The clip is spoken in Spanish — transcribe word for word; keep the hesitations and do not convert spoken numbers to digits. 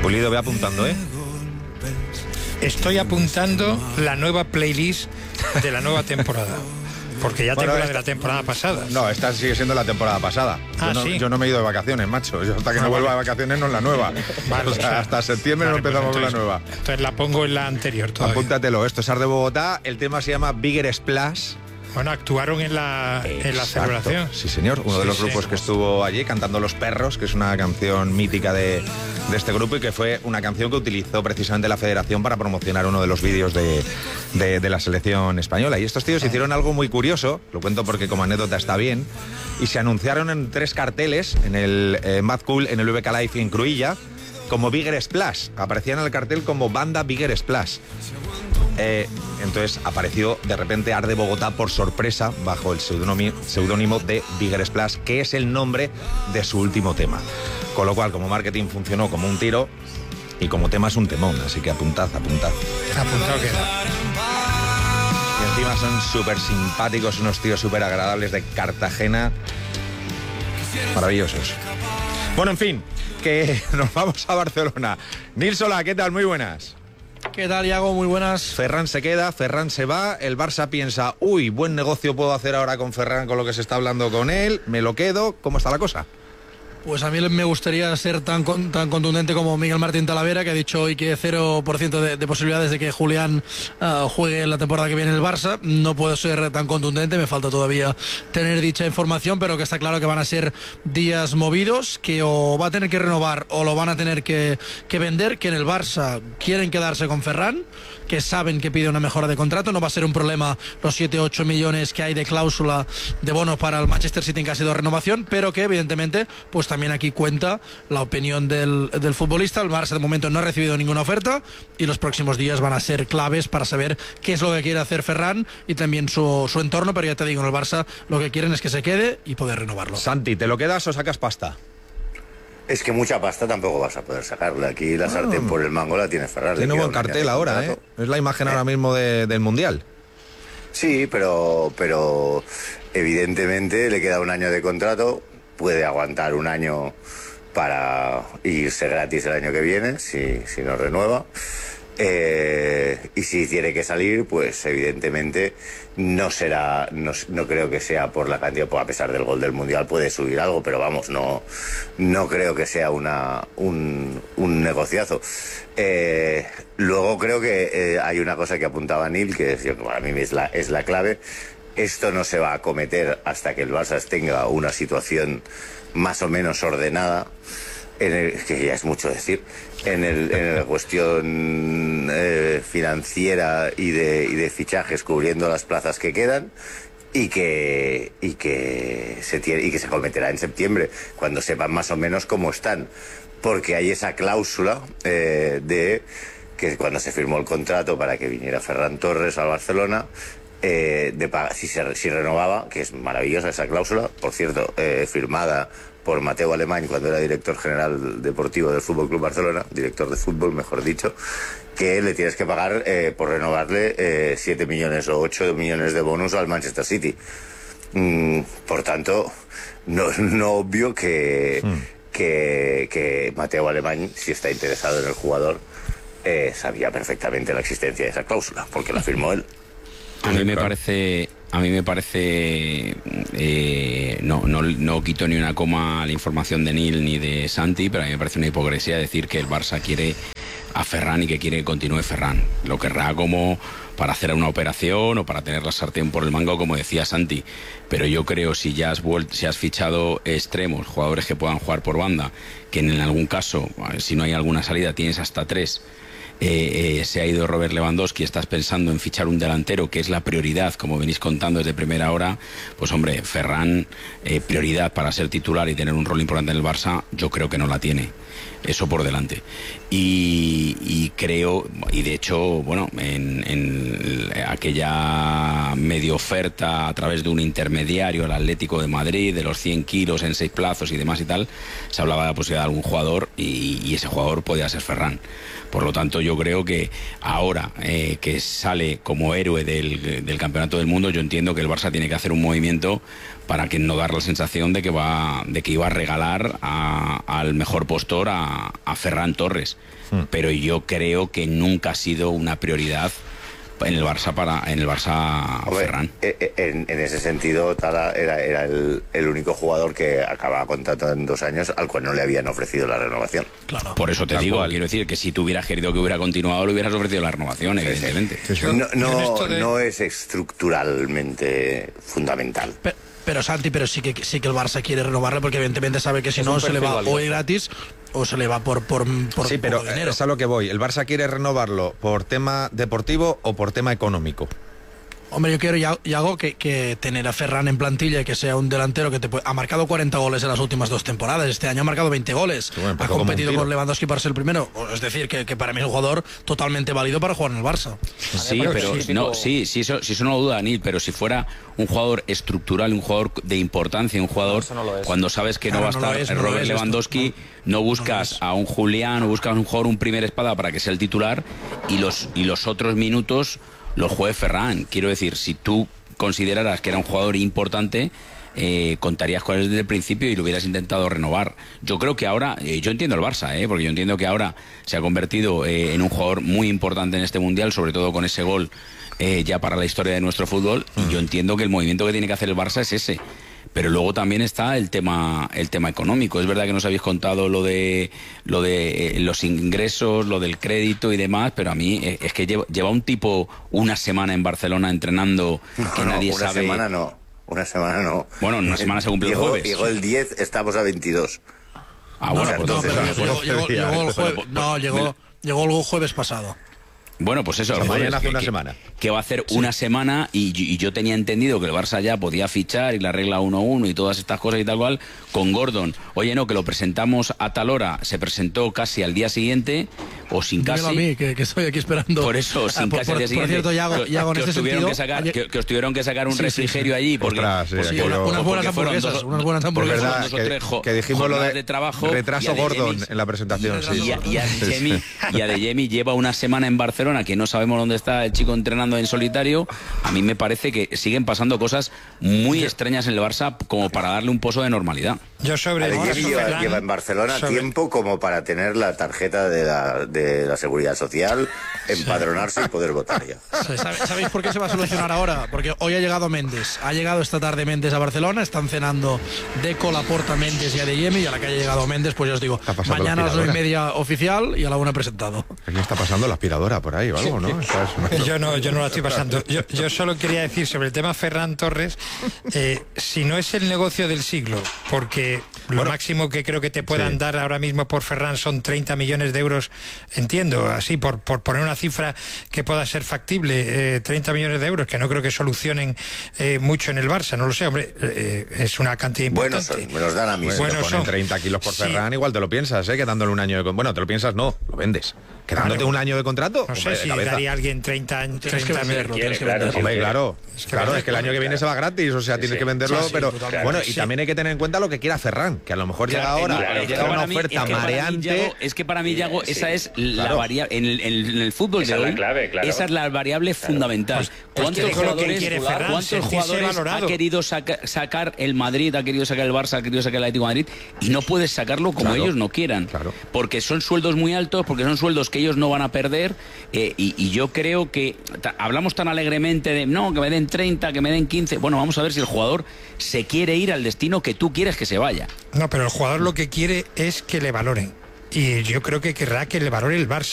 Pulido, ve apuntando, ¿eh? Estoy apuntando la nueva playlist de la nueva temporada. Porque ya tengo bueno, la esta... de la temporada pasada. No, esta sigue siendo la temporada pasada. Ah, yo, no, ¿sí? yo no me he ido de vacaciones, macho. Yo hasta que ah, no vuelva vale. de vacaciones no es la nueva. Vale, o sea, o sea, hasta septiembre vale, no empezamos pues entonces, con la nueva. Entonces la pongo en la anterior todavía. Apúntatelo, esto es Art de Bogotá. El tema se llama Bigger Splash. Bueno, actuaron en la, en la celebración. Sí, señor. Uno sí, de los grupos sí. que estuvo allí cantando Los Perros, que es una canción mítica de, de este grupo y que fue una canción que utilizó precisamente la Federación para promocionar uno de los vídeos de, de, de la selección española. Y estos tíos hicieron algo muy curioso, lo cuento porque como anécdota está bien, y se anunciaron en tres carteles, en el eh, Mad Cool, en el V K Live y en Cruïlla, como Bigger Splash. Aparecían en el cartel como banda Bigger Splash. Eh, entonces apareció de repente Art de Bogotá por sorpresa bajo el seudónimo de Bigger Splash, que es el nombre de su último tema. Con lo cual, como marketing funcionó como un tiro y como tema es un temón, así que apuntad, apuntad. Apuntado queda. Y encima son súper simpáticos, unos tíos súper agradables de Cartagena. Maravillosos. Bueno, en fin, que nos vamos a Barcelona. Nil Solà, ¿qué tal? Muy buenas. ¿Qué tal, Iago? Muy buenas. Ferran se queda, Ferran se va, el Barça piensa, uy, buen negocio puedo hacer ahora con Ferran con lo que se está hablando con él, me lo quedo, ¿cómo está la cosa? Pues a mí me gustaría ser tan, tan contundente como Miguel Martín Talavera, que ha dicho hoy que cero por ciento de, de posibilidades de que Julián uh, juegue la temporada que viene en el Barça. No puedo ser tan contundente, me falta todavía tener dicha información, pero que está claro que van a ser días movidos, que o va a tener que renovar o lo van a tener que, que vender, que en el Barça quieren quedarse con Ferran, que saben que pide una mejora de contrato. No va a ser un problema los siete u ocho millones que hay de cláusula de bono para el Manchester City en caso de renovación, pero que evidentemente pues también aquí cuenta la opinión del, del futbolista. El Barça de momento no ha recibido ninguna oferta y los próximos días van a ser claves para saber qué es lo que quiere hacer Ferran y también su, su entorno, pero ya te digo, en el Barça lo que quieren es que se quede y poder renovarlo. Santi, ¿te lo quedas o sacas pasta? Es que mucha pasta tampoco vas a poder sacarle. Aquí la sartén oh. por el mango la tiene Ferran. Tiene buen cartel ahora, ¿eh? Es la imagen eh. ahora mismo de, del Mundial. Sí, pero, pero evidentemente le queda un año de contrato. Puede aguantar un año para irse gratis el año que viene, si, si no renueva. Eh, y si tiene que salir, pues evidentemente no será, no, no creo que sea por la cantidad, pues a pesar del gol del Mundial puede subir algo, pero vamos, no, no creo que sea una, un, un negociazo. Eh, luego creo que eh, hay una cosa que apuntaba Nil, que es, para mí es la, es la clave. Esto no se va a acometer hasta que el Barça tenga una situación más o menos ordenada, en el, que ya es mucho decir, en, el, en la cuestión eh, financiera y de, y de fichajes cubriendo las plazas que quedan, y que, y que se tiene, y que se cometerá en septiembre, cuando sepan más o menos cómo están, porque hay esa cláusula eh, de que cuando se firmó el contrato para que viniera Ferran Torres al Barcelona, eh, de pagar, si, se, si renovaba, que es maravillosa esa cláusula, por cierto, eh, firmada por Mateu Alemany cuando era director general deportivo del F C Barcelona, director de fútbol, mejor dicho, que le tienes que pagar eh, por renovarle eh, siete millones o ocho millones de bonus al Manchester City. Mm, por tanto, no, no obvio que, mm. que, que Mateu Alemany, si está interesado en el jugador, eh, sabía perfectamente la existencia de esa cláusula, porque la firmó él. A mí me parece... A mí me parece, eh, no, no, no quito ni una coma la información de Nil ni de Santi, pero a mí me parece una hipocresía decir que el Barça quiere a Ferran y que quiere que continúe Ferran. Lo querrá como para hacer una operación o para tener la sartén por el mango, como decía Santi. Pero yo creo, si ya has vuelto, si has fichado extremos, jugadores que puedan jugar por banda, que en algún caso, si no hay alguna salida, tienes hasta tres. Eh, eh, se ha ido Robert Lewandowski, estás pensando en fichar un delantero, que es la prioridad, como venís contando desde primera hora, pues hombre, Ferran, eh, prioridad para ser titular y tener un rol importante en el Barça, yo creo que no la tiene. Eso por delante. Y, y creo, y de hecho, bueno, en, en aquella medio oferta a través de un intermediario, el Atlético de Madrid, de los cien kilos en seis plazos y demás y tal, se hablaba de la posibilidad de algún jugador y, y ese jugador podía ser Ferran. Por lo tanto, yo yo creo que ahora eh, que sale como héroe del, del Campeonato del Mundo, yo entiendo que el Barça tiene que hacer un movimiento para que no dar la sensación de que va de que iba a regalar a, al mejor postor a, a Ferran Torres. Mm. Pero yo creo que nunca ha sido una prioridad en el Barça para en el Barça Hombre, Ferran. En, en ese sentido, Tala era, era el, el único jugador que acababa contrato en dos años al cual no le habían ofrecido la renovación. Claro. Por eso te Tal digo, cual. quiero decir que si tú hubieras querido que hubiera continuado, le hubieras ofrecido la renovación, sí, evidentemente. Sí, sí. No, no, de... no es estructuralmente fundamental. Pero, pero Santi, pero sí que sí que el Barça quiere renovarle porque evidentemente sabe que si es no se le va hoy gratis o se le va por por, por sí, pero por dinero. Es a lo que voy. ¿El Barça quiere renovarlo por tema deportivo o por tema económico? Hombre, yo quiero, Yago, que, que tener a Ferran en plantilla y que sea un delantero que te puede... Ha marcado cuarenta goles en las últimas dos temporadas. Este año ha marcado veinte goles. Sí, bueno, ha competido con Lewandowski para ser el primero. Es decir, que, que para mí es un jugador totalmente válido para jugar en el Barça. Sí, pero sí, no, sí, sí, eso, sí, eso no lo duda, Nil, pero si fuera un jugador estructural, un jugador de importancia, un jugador, no, no cuando sabes que claro, no va a estar no es, Robert no Lewandowski, no, no buscas no a un Julián, o buscas un jugador, un primer espada para que sea el titular y los, y los otros minutos los juegue Ferran. Quiero decir, si tú consideraras que era un jugador importante, eh, contarías con él desde el principio y lo hubieras intentado renovar. Yo creo que ahora, eh, yo entiendo el Barça, eh, porque yo entiendo que ahora se ha convertido eh, en un jugador muy importante en este Mundial, sobre todo con ese gol eh, ya para la historia de nuestro fútbol, mm. y yo entiendo que el movimiento que tiene que hacer el Barça es ese. Pero luego también está el tema el tema económico. Es verdad que nos habéis contado lo de lo de eh, los ingresos, lo del crédito y demás, pero a mí eh, es que lleva, lleva un tipo una semana en Barcelona entrenando no, que no, nadie una sabe. Una semana no, una semana no. Bueno, una semana se cumple el llegó, jueves. Llegó el diez, estamos a veintidós. Ah, bueno, no, pues no, entonces, pero llegó, llegó, llegó el jueves, no, llegó, llegó el jueves pasado. Bueno, pues eso, pues mañana hace que, una que, semana. Que va a hacer sí. una semana y, y yo tenía entendido que el Barça ya podía fichar y la regla uno uno y todas estas cosas y tal cual con Gordon. Oye, no, que lo presentamos a tal hora, se presentó casi al día siguiente o sin Dímelo casi. a mí, que, que estoy aquí esperando. Por eso, sin ah, por, casi al día por, siguiente. Por cierto, Yago, Yago que, en que, este os tuvieron sentido, que, sacar, ayer... que, que os tuvieron que sacar un sí, refrigerio sí, sí. allí porque, Ostras, sí, pues, sí, porque, unas buenas hamburguesas, dos, unas buenas hamburguesas. Verdad, dos o tres que, que dijimos lo de, de trabajo. Retraso Gordon en la presentación. Y, sí. y, y, a Adeyemi, y Adeyemi lleva una semana en Barcelona que no sabemos dónde está el chico entrenando en solitario. A mí me parece que siguen pasando cosas muy extrañas en el Barça como para darle un pozo de normalidad. Yo sobre Adeyemi lleva, lleva en Barcelona sobre... tiempo como para tener la tarjeta de la, de la Seguridad Social, empadronarse y poder votar ya. ¿Sabéis por qué se va a solucionar ahora? Porque hoy ha llegado Méndez. Ha llegado esta tarde Méndez a Barcelona. Están cenando Deco, Laporta, Méndez y Adeyemi. Y a la que haya llegado Méndez, pues ya os digo, mañana a las nueve y media oficial y a la una presentado. ¿Qué está pasando la aspiradora por ahí o algo, no? Es... Yo no, yo no la estoy pasando. Yo, yo solo quería decir sobre el tema Ferran Torres, eh, si no es el negocio del siglo, porque lo bueno, máximo que creo que te puedan sí. dar ahora mismo por Ferran son treinta millones de euros, entiendo, así por, por poner una cifra que pueda ser factible, eh, treinta millones de euros, que no creo que solucionen eh, mucho en el Barça, no lo sé, hombre, eh, es una cantidad importante. Bueno, son, me los dan a mí. Bueno, bueno, ponen treinta kilos por sí. Ferran, igual te lo piensas, ¿eh? Que dándole un año de... Bueno, te lo piensas, no, lo vendes. ¿Quedándote claro. un año de contrato? No sé si daría alguien treinta años. Tienes que venderlo, tienes que venderlo. Hombre, claro, es que, claro, es que el año que viene se va gratis, o sea, sí, tienes sí. que venderlo, sí, sí, pero claro, bueno, y sí. también hay que tener en cuenta lo que quiera Ferran, que a lo mejor claro, llega ahora, claro, llega claro, una oferta mí, es mareante. Yago, es que para mí, Yago, sí, esa es la claro. variable, en el, en el fútbol esa de hoy, clave, claro. esa es la variable claro. fundamental. Pues, ¿Cuántos es que jugadores, Ferran, ¿cuántos jugadores ha querido saca, sacar el Madrid, ha querido sacar el Barça, ha querido sacar el Atlético de Madrid, y no puedes sacarlo como claro. ellos no quieran? Claro. Porque son sueldos muy altos, porque son sueldos que ellos no van a perder, eh, y, y yo creo que ta, hablamos tan alegremente de no, que me den treinta, que me den quince. Bueno, vamos a ver si el jugador se quiere ir al destino que tú quieres que se vaya. No, pero el jugador lo que quiere es que le valoren. Y yo creo que querrá que le valore el Barça.